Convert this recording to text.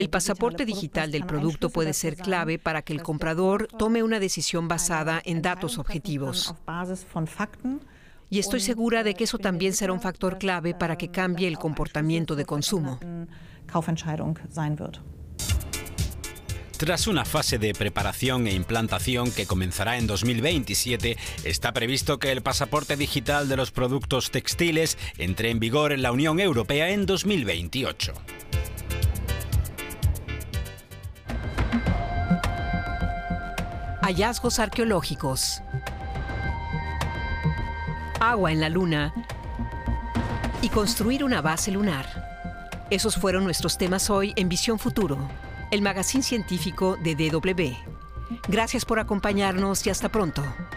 El pasaporte digital del producto puede ser clave para que el comprador tome una decisión basada en datos objetivos. Y estoy segura de que eso también será un factor clave para que cambie el comportamiento de consumo. Tras una fase de preparación e implantación que comenzará en 2027, está previsto que el pasaporte digital de los productos textiles entre en vigor en la Unión Europea en 2028. Hallazgos arqueológicos, agua en la Luna y construir una base lunar. Esos fueron nuestros temas hoy en Visión Futuro, el magazine científico de DW. Gracias por acompañarnos y hasta pronto.